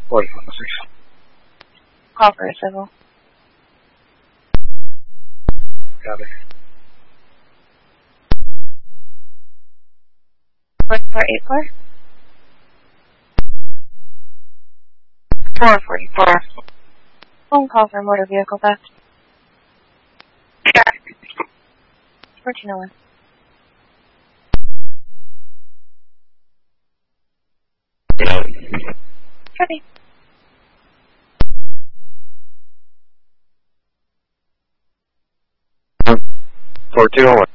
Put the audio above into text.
416. Call for a civil. Copy. 4484. 444. Phone call for motor vehicle theft. 1401. Copy. 4201.